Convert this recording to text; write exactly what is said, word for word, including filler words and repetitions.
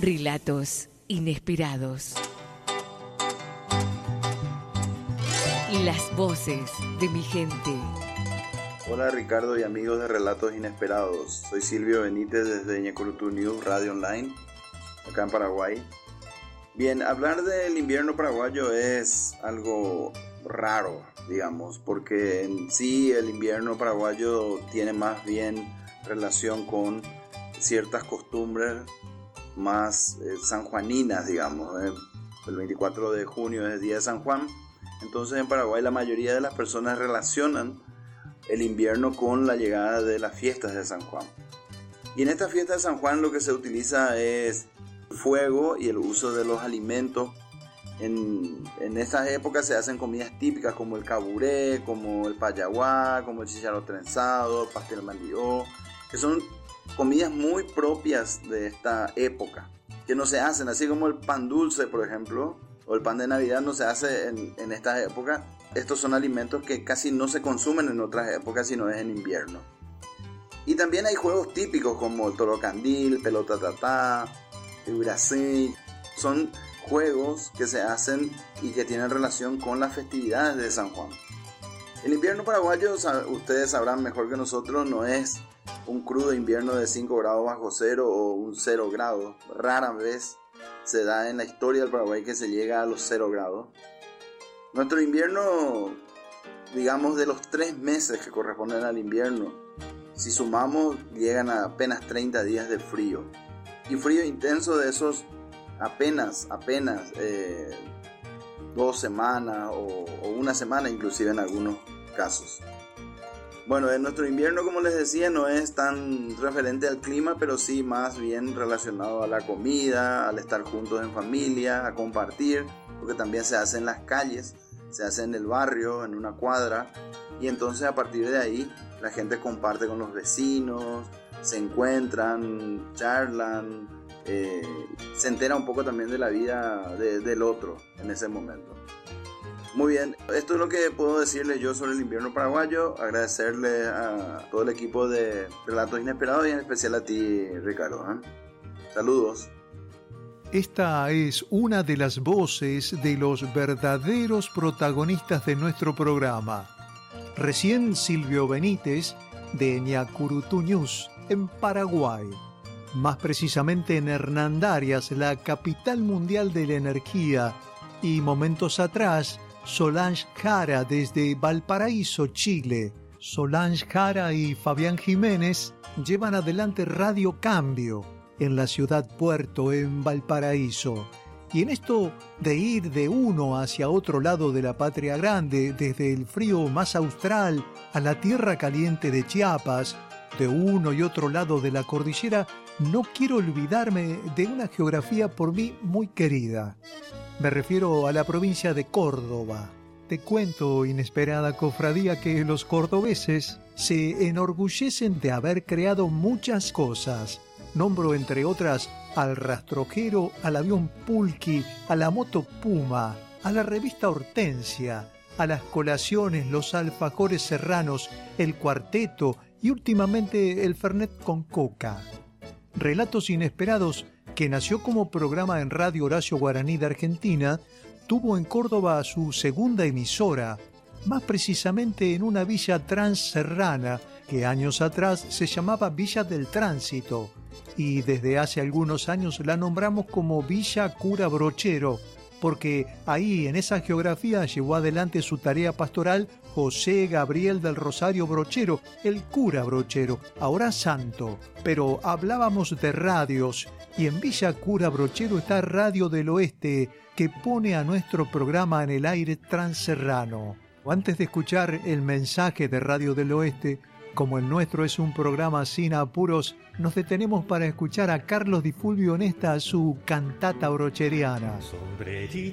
Relatos inesperados. Las voces de mi gente. Hola Ricardo y amigos de Relatos Inesperados. Soy Silvio Benítez desde Ñecurutu News Radio Online, acá en Paraguay. Bien, hablar del invierno paraguayo es algo raro, digamos, porque en sí el invierno paraguayo tiene más bien relación con ciertas costumbres más eh, sanjuaninas, digamos. ¿eh? El veinticuatro de junio es el día de San Juan, entonces en Paraguay la mayoría de las personas relacionan el invierno con la llegada de las fiestas de San Juan. Y en esta fiesta de San Juan lo que se utiliza es fuego y el uso de los alimentos. En, en estas épocas se hacen comidas típicas como el caburé, como el payaguá, como el chícharo trenzado, pastel mandió, que son comidas muy propias de esta época, que no se hacen, así como el pan dulce, por ejemplo, o el pan de Navidad no se hace en, en esta época. Estos son alimentos que casi no se consumen en otras épocas, sino es en invierno. Y también hay juegos típicos como el toro candil, pelota tatá, el brasé. Son juegos que se hacen y que tienen relación con las festividades de San Juan. El invierno paraguayo, ustedes sabrán mejor que nosotros, no es un crudo invierno de cinco grados bajo cero o un cero grado. Rara vez se da en la historia del Paraguay que se llega a los cero grados. Nuestro invierno, digamos, de los tres meses que corresponden al invierno, si sumamos, llegan a apenas treinta días de frío. Y frío intenso de esos apenas, apenas eh, dos semanas o, o una semana inclusive en algunos casos. Bueno, en nuestro invierno, como les decía, no es tan referente al clima, pero sí más bien relacionado a la comida, al estar juntos en familia, a compartir, porque también se hace en las calles, se hace en el barrio, en una cuadra, y entonces a partir de ahí la gente comparte con los vecinos, se encuentran, charlan, eh, se entera un poco también de la vida de, del otro en ese momento. Muy bien, esto es lo que puedo decirles yo sobre el invierno paraguayo. Agradecerle a todo el equipo de Relatos Inesperados y en especial a ti, Ricardo. ¿eh? Saludos. Esta es una de las voces de los verdaderos protagonistas de nuestro programa. Recién Silvio Benítez de Ñecurutu News en Paraguay. Más precisamente en Hernandarias, la capital mundial de la energía. Y momentos atrás, Solange Jara desde Valparaíso, Chile. Solange Jara y Fabián Jiménez llevan adelante Radio Cambio en la ciudad puerto, en Valparaíso. Y en esto de ir de uno hacia otro lado de la patria grande, desde el frío más austral a la tierra caliente de Chiapas, de uno y otro lado de la cordillera, no quiero olvidarme de una geografía por mí muy querida. Me refiero a la provincia de Córdoba. Te cuento, inesperada cofradía, que los cordobeses se enorgullecen de haber creado muchas cosas. Nombro, entre otras, al rastrojero, al avión Pulqui, a la moto Puma, a la revista Hortensia, a las colaciones, los alfajores serranos, el cuarteto y últimamente el Fernet con coca. Relatos Inesperados, que nació como programa en Radio Horacio Guaraní de Argentina, tuvo en Córdoba su segunda emisora, más precisamente en una villa transerrana que años atrás se llamaba Villa del Tránsito, y desde hace algunos años la nombramos como Villa Cura Brochero, porque ahí en esa geografía llevó adelante su tarea pastoral José Gabriel del Rosario Brochero, el cura Brochero, ahora santo. Pero hablábamos de radios, y en Villa Cura Brochero está Radio del Oeste, que pone a nuestro programa en el aire transerrano. Antes de escuchar el mensaje de Radio del Oeste, como el nuestro es un programa sin apuros, nos detenemos para escuchar a Carlos Di Fulvio en esta su cantata brocheriana. Sombrerito